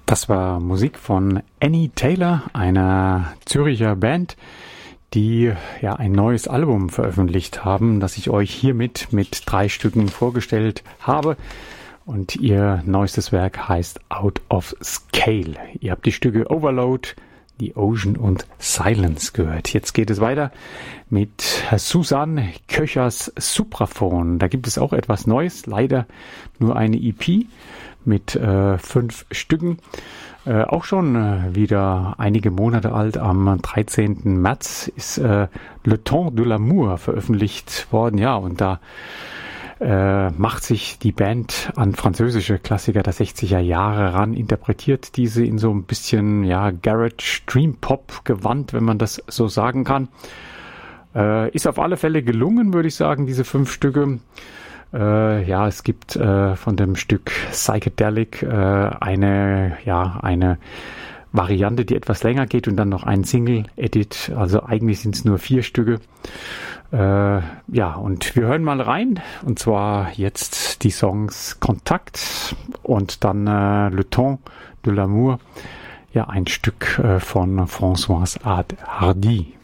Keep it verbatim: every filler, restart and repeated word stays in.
Das war Musik von Annie Taylor, einer Züricher Band, die ja ein neues Album veröffentlicht haben, das ich euch hiermit mit drei Stücken vorgestellt habe. Und ihr neuestes Werk heißt Out of Scale. Ihr habt die Stücke Overload, The Ocean und Silence gehört. Jetzt geht es weiter mit Susanne Köchers Supraphon. Da gibt es auch etwas Neues, leider nur eine E P mit äh, fünf Stücken. Äh, auch schon äh, wieder einige Monate alt. Am dreizehnten März ist äh, Le Temps de l'Amour veröffentlicht worden. Ja, und da äh, macht sich die Band an französische Klassiker der sechziger Jahre ran, interpretiert diese in so ein bisschen ja Garage Dream Pop Gewand, wenn man das so sagen kann. Äh, ist auf alle Fälle gelungen, würde ich sagen, diese fünf Stücke. Äh, ja, es gibt äh, von dem Stück Psychedelic äh, eine, ja, eine Variante, die etwas länger geht und dann noch ein Single-Edit. Also eigentlich sind es nur vier Stücke. Äh, ja, und wir hören mal rein. Und zwar jetzt die Songs Kontakt und dann äh, Le Temps de l'Amour. Ja, ein Stück äh, von Françoise Hardy.